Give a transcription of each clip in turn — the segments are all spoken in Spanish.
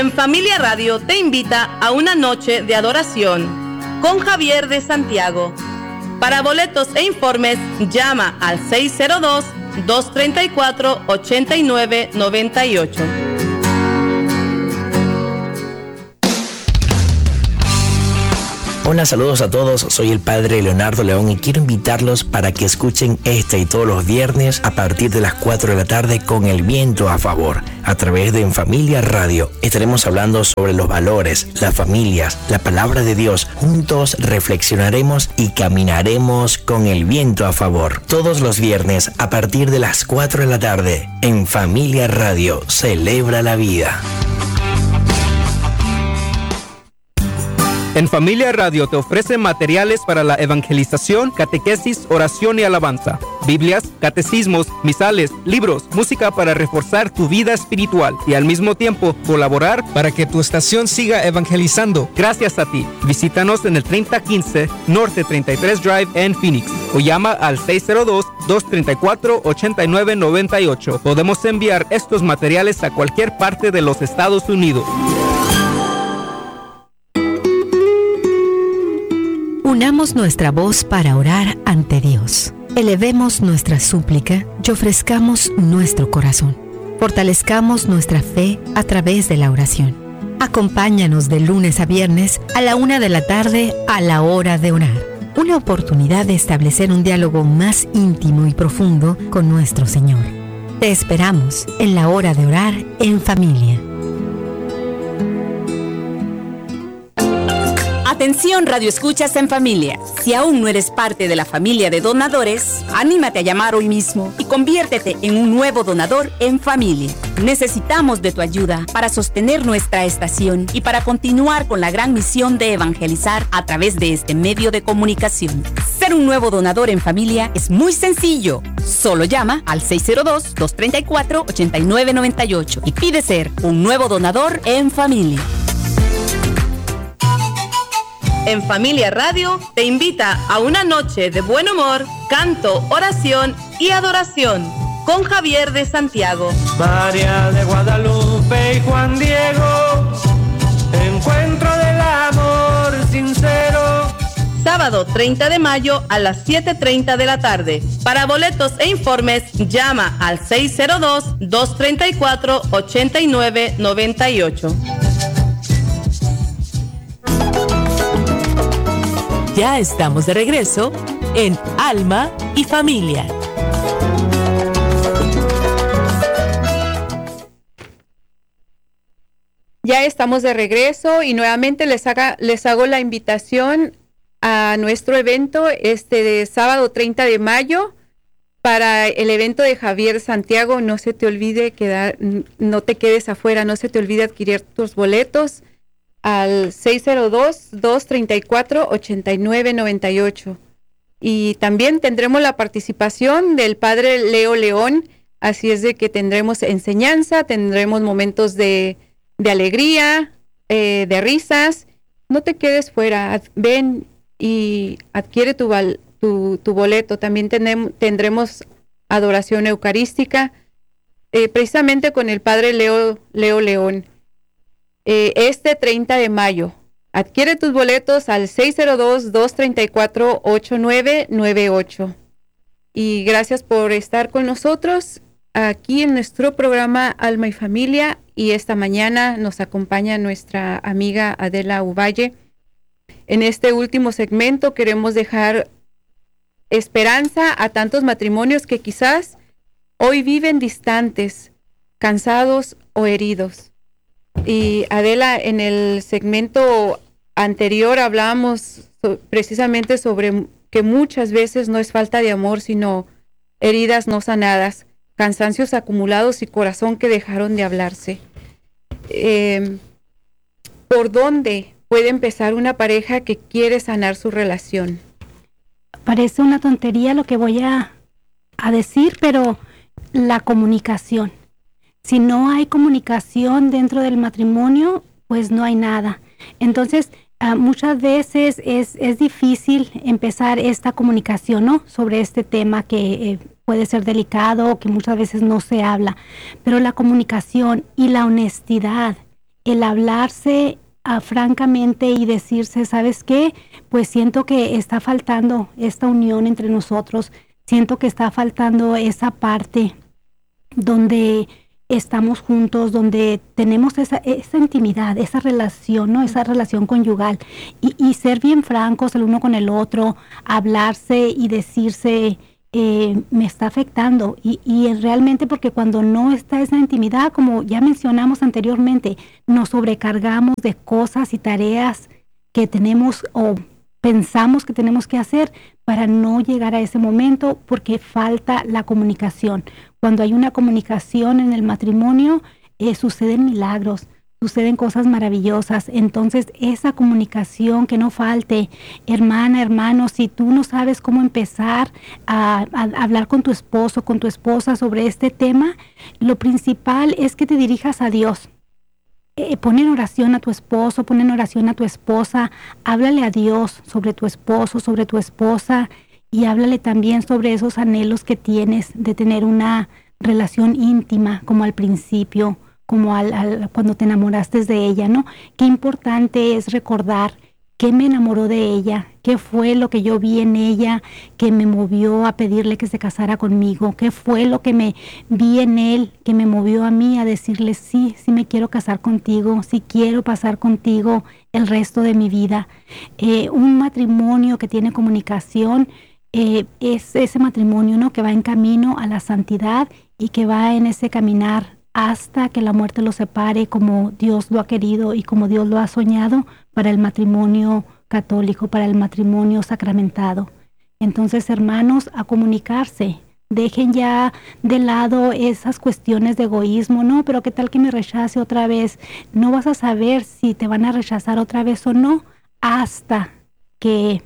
En Familia Radio te invita a una noche de adoración con Javier de Santiago. Para boletos e informes, llama al 602-234-8998. Hola, saludos a todos, soy el Padre Leonardo León y quiero invitarlos para que escuchen este y todos los viernes a partir de las 4 de la tarde con el viento a favor, a través de En Familia Radio. Estaremos hablando sobre los valores, las familias, la palabra de Dios. Juntos reflexionaremos y caminaremos con el viento a favor. Todos los viernes a partir de las 4 de la tarde, En Familia Radio, celebra la vida. En Familia Radio te ofrece materiales para la evangelización, catequesis, oración y alabanza, Biblias, catecismos, misales, libros, música para reforzar tu vida espiritual y al mismo tiempo colaborar para que tu estación siga evangelizando. Gracias a ti. Visítanos en el 3015 Norte 33 Drive en Phoenix o llama al 602-234-8998. Podemos enviar estos materiales a cualquier parte de los Estados Unidos. Unamos nuestra voz para orar ante Dios. Elevemos nuestra súplica y ofrezcamos nuestro corazón. Fortalezcamos nuestra fe a través de la oración. Acompáñanos de lunes a viernes a la 1 de la tarde a la hora de orar. Una oportunidad de establecer un diálogo más íntimo y profundo con nuestro Señor. Te esperamos en la hora de orar en familia. Atención, Radio Escuchas en Familia. Si aún no eres parte de la familia de donadores, anímate a llamar hoy mismo y conviértete en un nuevo donador en familia. Necesitamos de tu ayuda para sostener nuestra estación y para continuar con la gran misión de evangelizar a través de este medio de comunicación. Ser un nuevo donador en familia es muy sencillo. Solo llama al 602-234-8998 y pide ser un nuevo donador en familia. En Familia Radio te invita a una noche de buen humor, canto, oración y adoración con Javier de Santiago. María de Guadalupe y Juan Diego, encuentro del amor sincero. Sábado 30 de mayo a las 7:30 de la tarde. Para boletos e informes, llama al 602-234-8998. Ya estamos de regreso en Alma y Familia. Ya estamos de regreso y nuevamente les hago la invitación a nuestro evento de sábado 30 de mayo para el evento de Javier Santiago. No se te olvide no te quedes afuera, no se te olvide adquirir tus boletos al 602-234-8998. Y también tendremos la participación del Padre Leo León, así es de que tendremos enseñanza, tendremos momentos de alegría, de risas. No te quedes fuera, ven y adquiere tu boleto. También tendremos adoración eucarística, precisamente con el Padre Leo León. 30 de mayo. Adquiere tus boletos al 602-234-8998. Y gracias por estar con nosotros aquí en nuestro programa Alma y Familia. Y esta mañana nos acompaña nuestra amiga Adela Uvalle. En este último segmento queremos dejar esperanza a tantos matrimonios que quizás hoy viven distantes, cansados o heridos. Y Adela, en el segmento anterior hablábamos precisamente sobre que muchas veces no es falta de amor, sino heridas no sanadas, cansancios acumulados y corazón que dejaron de hablarse. ¿Por dónde puede empezar una pareja que quiere sanar su relación? Parece una tontería lo que voy a decir, pero la comunicación. Si no hay comunicación dentro del matrimonio, pues no hay nada. Entonces, muchas veces es difícil empezar esta comunicación, ¿no? Sobre este tema que puede ser delicado, que muchas veces no se habla. Pero la comunicación y la honestidad el hablarse francamente y decirse, ¿sabes qué? Pues siento que está faltando esta unión entre nosotros, siento que está faltando esa parte donde estamos juntos, donde tenemos esa intimidad, esa relación, ¿no? Esa relación conyugal y ser bien francos el uno con el otro, hablarse y decirse, me está afectando y realmente porque cuando no está esa intimidad, como ya mencionamos anteriormente, nos sobrecargamos de cosas y tareas que tenemos o pensamos que tenemos que hacer para no llegar a ese momento porque falta la comunicación. Cuando hay una comunicación en el matrimonio, suceden milagros, suceden cosas maravillosas. Entonces, esa comunicación que no falte, hermana, hermano, si tú no sabes cómo empezar a hablar con tu esposo, con tu esposa sobre este tema, lo principal es que te dirijas a Dios. Pon en oración a tu esposo, pon en oración a tu esposa, háblale a Dios sobre tu esposo, sobre tu esposa y háblale también sobre esos anhelos que tienes de tener una relación íntima como al principio, como cuando te enamoraste de ella, ¿no? Qué importante es recordar qué me enamoró de ella, qué fue lo que yo vi en ella que me movió a pedirle que se casara conmigo, qué fue lo que me vi en él que me movió a mí a decirle sí me quiero casar contigo, sí quiero pasar contigo el resto de mi vida. Un matrimonio que tiene comunicación es ese matrimonio, ¿no? Que va en camino a la santidad y que va en ese caminar hasta que la muerte los separe como Dios lo ha querido y como Dios lo ha soñado para el matrimonio católico, para el matrimonio sacramentado. Entonces, hermanos, a comunicarse. Dejen ya de lado esas cuestiones de egoísmo, ¿no? Pero ¿qué tal que me rechace otra vez? No vas a saber si te van a rechazar otra vez o no hasta que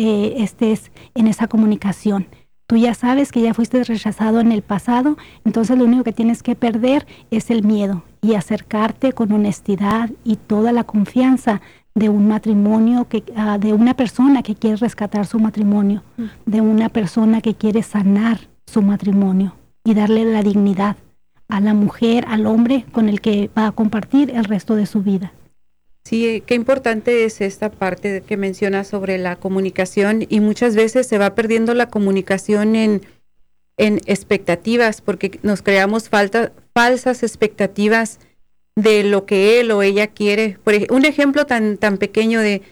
estés en esa comunicación. Tú ya sabes que ya fuiste rechazado en el pasado, entonces lo único que tienes que perder es el miedo y acercarte con honestidad y toda la confianza de un matrimonio, de una persona que quiere rescatar su matrimonio, de una persona que quiere sanar su matrimonio y darle la dignidad a la mujer, al hombre con el que va a compartir el resto de su vida. Sí, qué importante es esta parte que mencionas sobre la comunicación y muchas veces se va perdiendo la comunicación en expectativas porque nos creamos falsas expectativas de lo que él o ella quiere. Un ejemplo tan pequeño de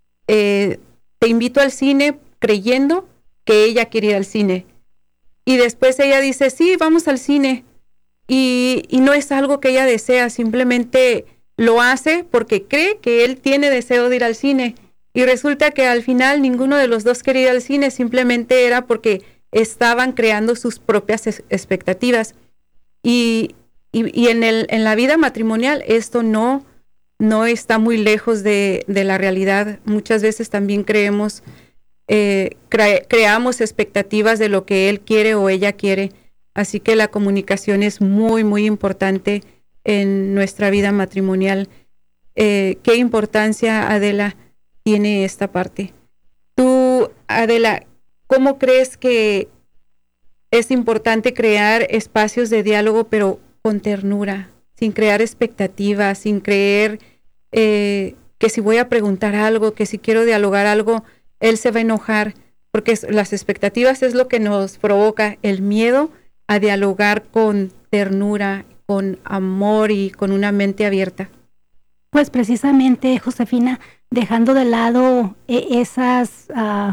te invito al cine creyendo que ella quiere ir al cine y después ella dice sí, vamos al cine y no es algo que ella desea, simplemente lo hace porque cree que él tiene deseo de ir al cine y resulta que al final ninguno de los dos quería ir al cine, simplemente era porque estaban creando sus propias expectativas y en la vida matrimonial esto no está muy lejos de la realidad. Muchas veces también creamos expectativas de lo que él quiere o ella quiere, así que la comunicación es muy, muy importante en nuestra vida matrimonial. ¿Qué importancia, Adela, tiene esta parte? Tú, Adela, ¿cómo crees que es importante crear espacios de diálogo, pero con ternura, sin crear expectativas, sin creer que si voy a preguntar algo, que si quiero dialogar algo, él se va a enojar? Porque las expectativas es lo que nos provoca el miedo a dialogar con ternura, con amor y con una mente abierta. Pues precisamente, Josefina, dejando de lado esas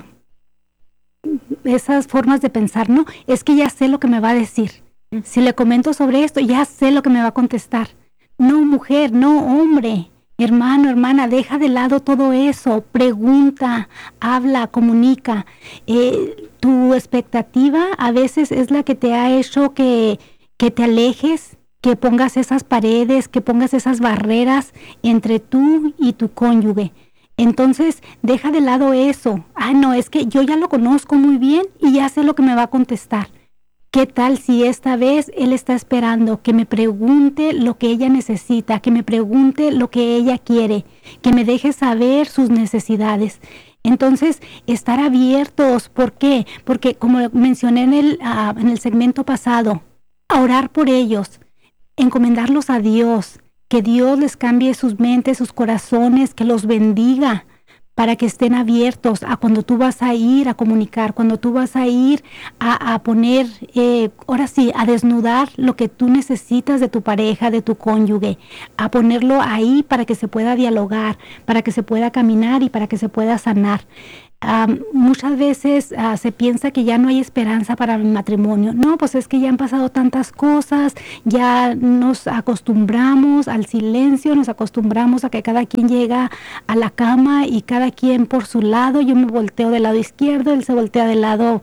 formas de pensar, ¿no? Es que ya sé lo que me va a decir. Si le comento sobre esto, ya sé lo que me va a contestar. No, mujer, no, hombre, hermano, hermana, deja de lado todo eso. Pregunta, habla, comunica. Tu expectativa a veces es la que te ha hecho que te alejes, que pongas esas paredes, que pongas esas barreras entre tú y tu cónyuge. Entonces, deja de lado eso. No, es que yo ya lo conozco muy bien y ya sé lo que me va a contestar. ¿Qué tal si esta vez él está esperando que me pregunte lo que ella necesita, que me pregunte lo que ella quiere, que me deje saber sus necesidades? Entonces, estar abiertos. ¿Por qué? Porque como mencioné en el segmento pasado, a orar por ellos, encomendarlos a Dios, que Dios les cambie sus mentes, sus corazones, que los bendiga, para que estén abiertos a cuando tú vas a ir a comunicar, cuando tú vas a ir a poner, ahora sí, a desnudar lo que tú necesitas de tu pareja, de tu cónyuge, a ponerlo ahí para que se pueda dialogar, para que se pueda caminar y para que se pueda sanar. Muchas veces se piensa que ya no hay esperanza para el matrimonio. No, pues es que ya han pasado tantas cosas, ya nos acostumbramos al silencio, nos acostumbramos a que cada quien llega a la cama y cada quien por su lado. Yo me volteo del lado izquierdo, él se voltea del lado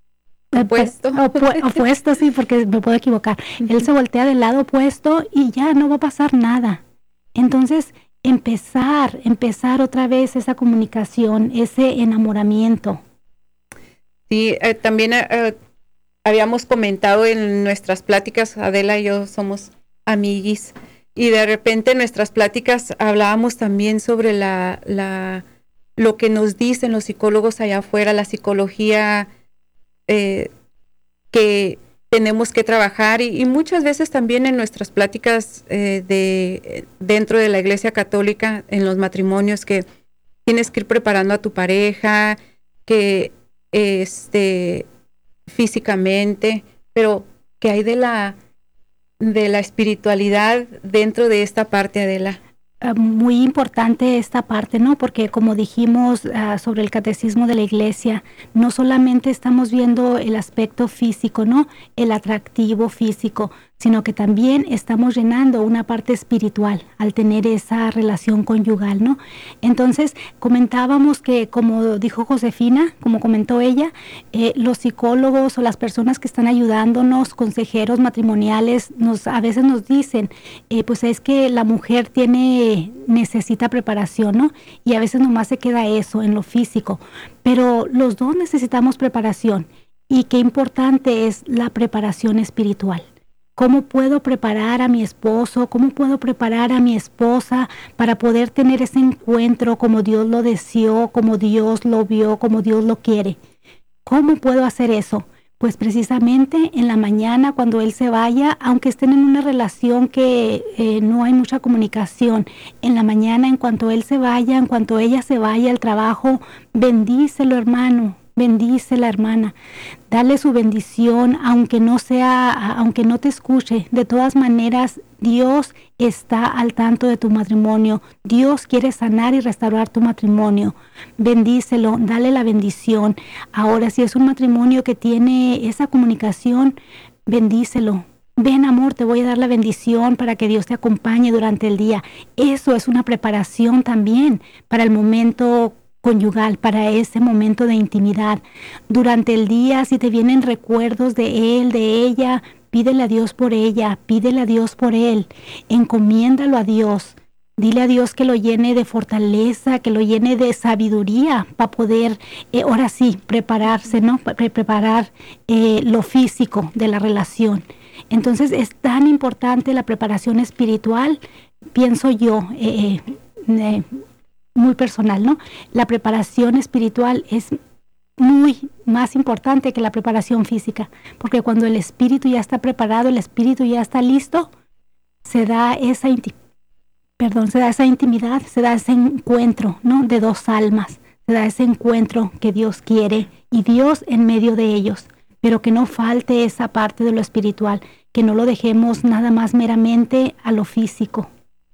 opuesto, sí, porque me puedo equivocar. Él se voltea del lado opuesto y ya no va a pasar nada. Entonces, empezar otra vez esa comunicación, ese enamoramiento. Sí, también habíamos comentado en nuestras pláticas, Adela y yo somos amiguis, y de repente en nuestras pláticas hablábamos también sobre lo que nos dicen los psicólogos allá afuera, la psicología que tenemos que trabajar y muchas veces también en nuestras pláticas dentro de la Iglesia Católica, en los matrimonios, que tienes que ir preparando a tu pareja, que físicamente, pero que hay de la espiritualidad dentro de esta parte, Adela. Muy importante esta parte, ¿no? Porque como dijimos sobre el catecismo de la Iglesia, no solamente estamos viendo el aspecto físico, ¿no? El atractivo físico, sino que también estamos llenando una parte espiritual al tener esa relación conyugal, ¿no? Entonces, comentábamos que, como dijo Josefina, como comentó ella, los psicólogos o las personas que están ayudándonos, consejeros matrimoniales, a veces nos dicen, pues es que la mujer necesita preparación, ¿no? Y a veces nomás se queda eso en lo físico, pero los dos necesitamos preparación. Y qué importante es la preparación espiritual. ¿Cómo puedo preparar a mi esposo? ¿Cómo puedo preparar a mi esposa para poder tener ese encuentro como Dios lo deseó, como Dios lo vio, como Dios lo quiere? ¿Cómo puedo hacer eso? Pues precisamente en la mañana cuando él se vaya, aunque estén en una relación que no hay mucha comunicación, en la mañana en cuanto él se vaya, en cuanto ella se vaya al trabajo, bendícelo, hermano. Bendícela, hermana, dale su bendición, aunque no te escuche. De todas maneras, Dios está al tanto de tu matrimonio. Dios quiere sanar y restaurar tu matrimonio. Bendícelo, dale la bendición. Ahora, si es un matrimonio que tiene esa comunicación, bendícelo. Ven, amor, te voy a dar la bendición para que Dios te acompañe durante el día. Eso es una preparación también para el momento conyugal, para ese momento de intimidad. Durante el día, si te vienen recuerdos de él, de ella, pídele a Dios por ella, pídele a Dios por él, encomiéndalo a Dios. Dile a Dios que lo llene de fortaleza, que lo llene de sabiduría para poder, ahora sí, prepararse, ¿no? Preparar lo físico de la relación. Entonces, es tan importante la preparación espiritual, pienso yo, muy personal, ¿no? La preparación espiritual es muy más importante que la preparación física, porque cuando el espíritu ya está preparado, el espíritu ya está listo, se da esa intimidad, se da ese encuentro, ¿no? De dos almas, se da ese encuentro que Dios quiere y Dios en medio de ellos, pero que no falte esa parte de lo espiritual, que no lo dejemos nada más meramente a lo físico.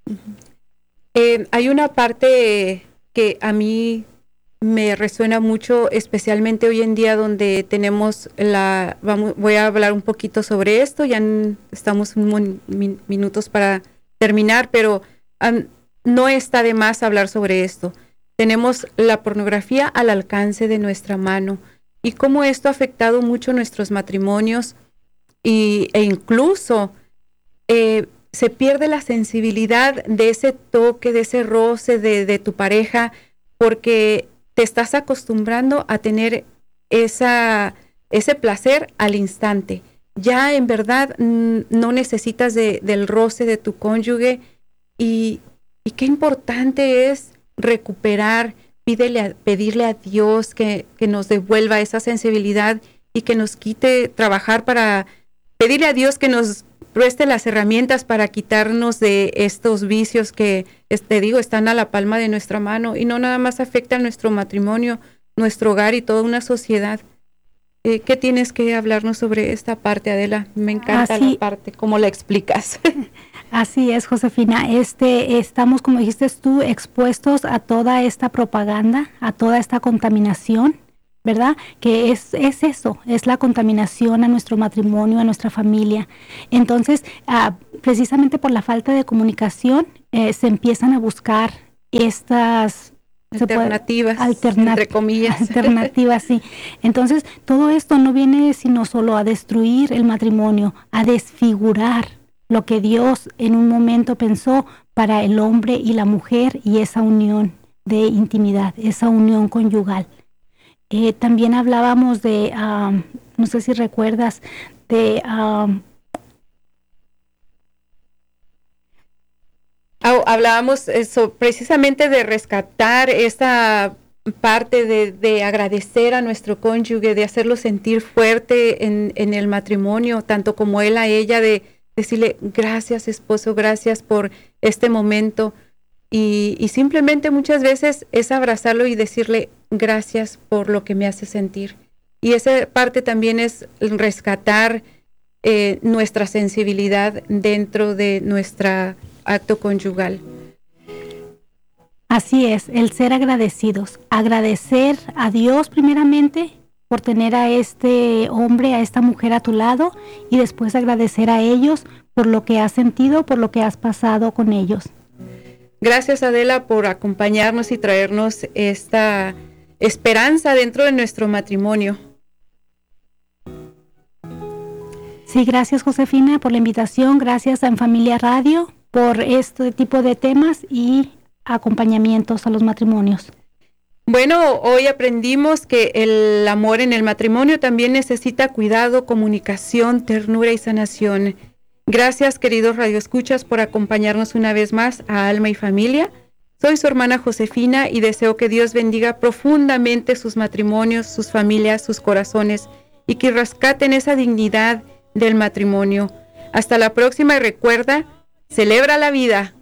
Hay una parte que a mí me resuena mucho, especialmente hoy en día donde tenemos voy a hablar un poquito sobre esto, ya estamos minutos para terminar, pero no está de más hablar sobre esto. Tenemos la pornografía al alcance de nuestra mano y cómo esto ha afectado mucho nuestros matrimonios e incluso se pierde la sensibilidad de ese toque, de ese roce de tu pareja, porque te estás acostumbrando a tener ese placer al instante. Ya en verdad no necesitas del roce de tu cónyuge y qué importante es recuperar, pedirle a Dios que nos devuelva esa sensibilidad y que nos quite trabajar para pedirle a Dios que nos preste las herramientas para quitarnos de estos vicios que, están a la palma de nuestra mano y no nada más afectan nuestro matrimonio, nuestro hogar y toda una sociedad. ¿Qué tienes que hablarnos sobre esta parte, Adela? Me encanta la parte, cómo la explicas. Así es, Josefina. Estamos, como dijiste tú, expuestos a toda esta propaganda, a toda esta contaminación, ¿verdad? Que es eso, es la contaminación a nuestro matrimonio, a nuestra familia. Entonces, precisamente por la falta de comunicación, se empiezan a buscar estas alternativas, entre comillas. Alternativas, sí. Entonces, todo esto no viene sino solo a destruir el matrimonio, a desfigurar lo que Dios en un momento pensó para el hombre y la mujer y esa unión de intimidad, esa unión conyugal. También hablábamos de, no sé si recuerdas, de... hablábamos eso, precisamente de rescatar esta parte de agradecer a nuestro cónyuge, de hacerlo sentir fuerte en el matrimonio, tanto como él a ella, de decirle gracias esposo, gracias por este momento y simplemente muchas veces es abrazarlo y decirle gracias por lo que me hace sentir. Y esa parte también es rescatar nuestra sensibilidad dentro de nuestra acto conyugal. Así es, el ser agradecidos, agradecer a Dios primeramente por tener a este hombre, a esta mujer a tu lado y después agradecer a ellos por lo que has sentido, por lo que has pasado con ellos. Gracias, Adela, por acompañarnos y traernos esta esperanza dentro de nuestro matrimonio. Sí, gracias, Josefina, por la invitación. Gracias a En Familia Radio por este tipo de temas y acompañamientos a los matrimonios. Bueno, hoy aprendimos que el amor en el matrimonio también necesita cuidado, comunicación, ternura y sanación. Gracias, queridos radioescuchas, por acompañarnos una vez más a Alma y Familia. Soy su hermana Josefina y deseo que Dios bendiga profundamente sus matrimonios, sus familias, sus corazones y que rescaten esa dignidad del matrimonio. Hasta la próxima y recuerda, celebra la vida.